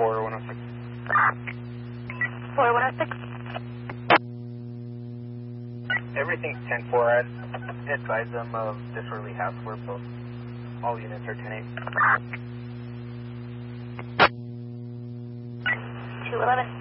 4106. 4106. Everything's 10-4. I'd advise them of disorderly house where both all units are 10-8. 211.